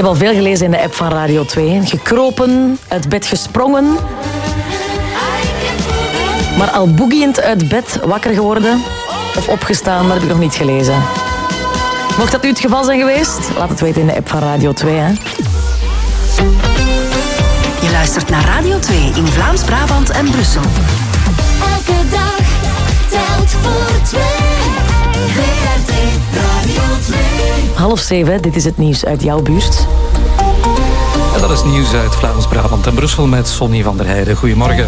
heb al veel gelezen in de app van Radio 2. Gekropen, uit bed gesprongen. Maar al boogiend uit bed wakker geworden of opgestaan, dat heb ik nog niet gelezen. Mocht dat u het geval zijn geweest, laat het weten in de app van Radio 2. Hè. Je luistert naar Radio 2 in Vlaams-Brabant en Brussel. Elke dag telt voor 2. VRT Radio 2. 6:30, dit is het nieuws uit jouw buurt. En dat is nieuws uit Vlaams-Brabant en Brussel met Sonny van der Heijden. Goedemorgen.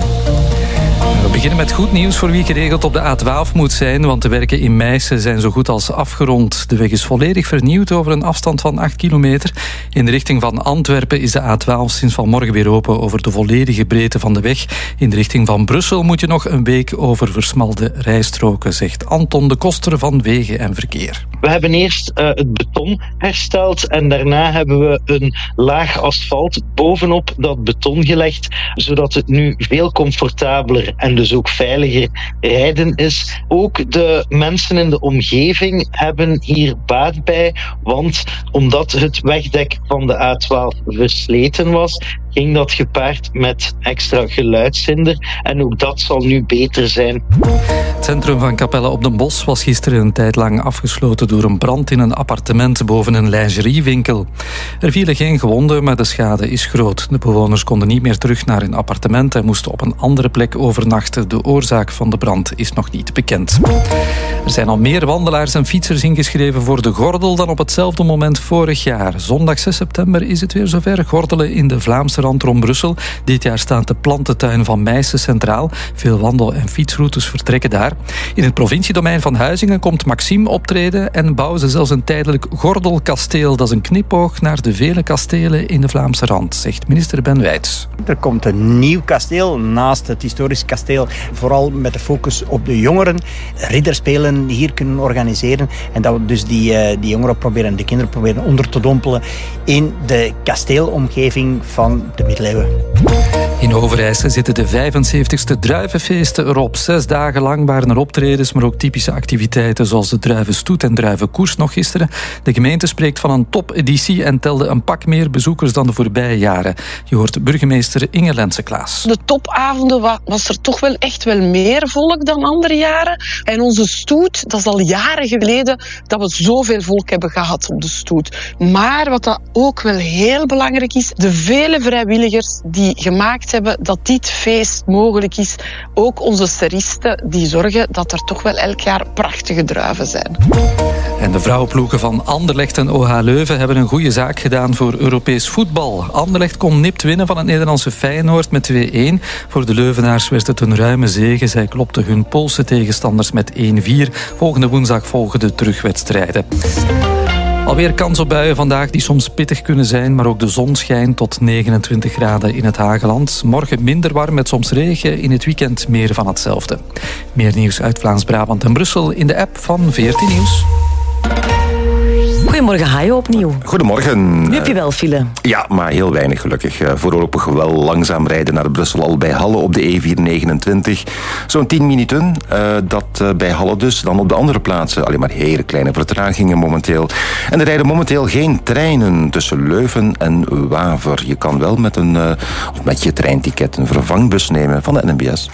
We beginnen met goed nieuws voor wie geregeld op de A12 moet zijn, want de werken in Meissen zijn zo goed als afgerond. De weg is volledig vernieuwd over een afstand van 8 kilometer. In de richting van Antwerpen is de A12 sinds vanmorgen weer open over de volledige breedte van de weg. In de richting van Brussel moet je nog een week over versmalde rijstroken, zegt Anton de Koster van Wegen en Verkeer. We hebben eerst het beton hersteld en daarna hebben we een laag asfalt bovenop dat beton gelegd, zodat het nu veel comfortabeler en dus ook veiliger rijden is. Ook de mensen in de omgeving hebben hier baat bij, want omdat het wegdek van de A12 versleten was, ging dat gepaard met extra geluidshinder en ook dat zal nu beter zijn. Het centrum van Capelle op den Bosch was gisteren een tijd lang afgesloten door een brand in een appartement boven een lingeriewinkel. Er vielen geen gewonden, maar de schade is groot. De bewoners konden niet meer terug naar hun appartement en moesten op een andere plek overnachten. De oorzaak van de brand is nog niet bekend. Er zijn al meer wandelaars en fietsers ingeschreven voor de gordel dan op hetzelfde moment vorig jaar. Zondag 6 september is het weer zover. Gordelen in de Vlaamse rand rond Brussel. Dit jaar staat de plantentuin van Meissen centraal. Veel wandel- en fietsroutes vertrekken daar. In het provinciedomein van Huizingen komt Maxime optreden en bouwen ze zelfs een tijdelijk gordelkasteel. Dat is een knipoog naar de vele kastelen in de Vlaamse rand, zegt minister Ben Wijts. Er komt een nieuw kasteel naast het historisch kasteel, vooral met de focus op de jongeren. Ridderspelen hier kunnen organiseren en dat we dus die jongeren proberen, de kinderen proberen onder te dompelen in de kasteelomgeving van de middeleeuwen. In Overijssel zitten de 75ste druivenfeesten erop. 6 dagen lang waren er optredens, maar ook typische activiteiten zoals de druivenstoet en druivenkoers nog gisteren. De gemeente spreekt van een topeditie en telde een pak meer bezoekers dan de voorbije jaren. Je hoort burgemeester Inge Lense-Klaas. De topavonden was er toch wel echt wel meer volk dan andere jaren. En onze stoet, dat is al jaren geleden dat we zoveel volk hebben gehad op de stoet. Maar wat dat ook wel heel belangrijk is, de vele vrijwilligers die gemaakt hebben dat dit feest mogelijk is. Ook onze seristen die zorgen dat er toch wel elk jaar prachtige druiven zijn. En de vrouwenploegen van Anderlecht en OH Leuven hebben een goede zaak gedaan voor Europees voetbal. Anderlecht kon nipt winnen van het Nederlandse Feyenoord met 2-1. Voor de Leuvenaars werd het een ruime zege. Zij klopten hun Poolse tegenstanders met 1-4. Volgende woensdag volgen de terugwedstrijden. Alweer kans op buien vandaag die soms pittig kunnen zijn, maar ook de zon schijnt tot 29 graden in het Hageland. Morgen minder warm met soms regen, in het weekend meer van hetzelfde. Meer nieuws uit Vlaams-Brabant en Brussel in de app van VRT Nieuws. Goedemorgen, Hajo, opnieuw. Goedemorgen. Nu heb je wel file. Ja, maar heel weinig gelukkig. Voorlopig wel langzaam rijden naar Brussel, al bij Halle op de E429. Zo'n 10 minuten, dat bij Halle dus. Dan op de andere plaatsen alleen maar hele kleine vertragingen momenteel. En er rijden momenteel geen treinen tussen Leuven en Waver. Je kan wel met je treinticket een vervangbus nemen van de NMBS.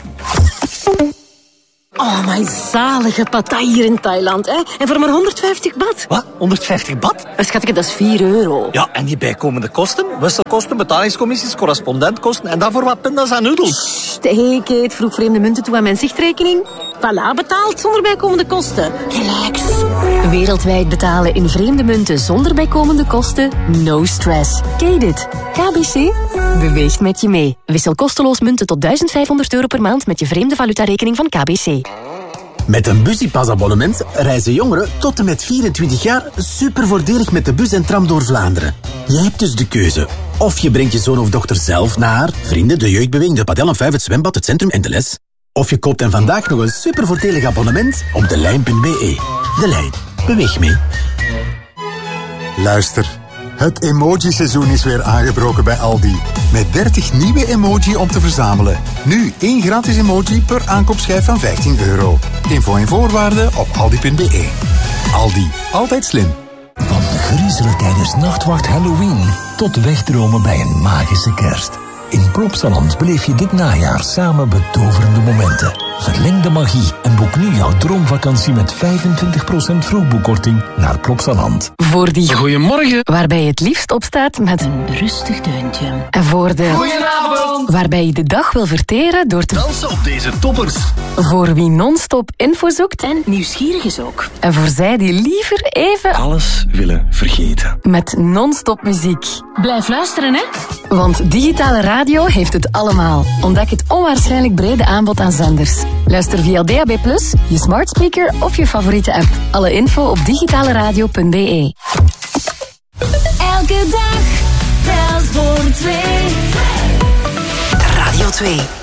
Oh, my zalige pattaya hier in Thailand, hè? En voor maar 150 baht. Wat? 150 baht? Schatje, dat is 4 euro. Ja, en die bijkomende kosten? Wisselkosten, betalingscommissies, correspondentkosten en daarvoor wat pinda's en noedels. Hey, Kate, vroeg vreemde munten toe aan mijn zichtrekening. Voilà, betaald zonder bijkomende kosten. Relax. Wereldwijd betalen in vreemde munten zonder bijkomende kosten? No stress. Ken dit? KBC beweegt met je mee. Wissel kosteloos munten tot €1500 per maand met je vreemde valutarekening van KBC. Met een Busypass-abonnement reizen jongeren tot en met 24 jaar super voordelig met de bus en tram door Vlaanderen. Jij hebt dus de keuze. Of je brengt je zoon of dochter zelf naar vrienden, de jeugdbeweging, de padel en 5, het zwembad, het centrum en de les. Of je koopt hen vandaag nog een super voordelig abonnement op delijn.be. De Lijn. Beweeg mee. Luister. Het emoji-seizoen is weer aangebroken bij Aldi. Met 30 nieuwe emoji om te verzamelen. Nu 1 gratis emoji per aankoopschijf van €15. Info en voorwaarden op aldi.be. Aldi. Altijd slim. Van griezelen tijdens Nachtwacht Halloween tot wegdromen bij een magische kerst. In Plopsaland beleef je dit najaar samen betoverende momenten. Verleng de magie en boek nu jouw droomvakantie met 25% vroegboekkorting naar Plopsaland. Voor die goeiemorgen, waarbij je het liefst opstaat met een rustig deuntje. En voor de goedenavond, waarbij je de dag wil verteren door te dansen op deze toppers. Voor wie non-stop info zoekt En nieuwsgierig is ook. en voor zij die liever even Alles willen vergeten. met non-stop muziek. Blijf luisteren, hè? Want digitale radio heeft het allemaal. Ontdek het onwaarschijnlijk brede aanbod aan zenders. Luister via DAB+, je smart speaker of je favoriete app. Alle info op digitaleradio.be. Elke dag telt voor twee. Radio 2.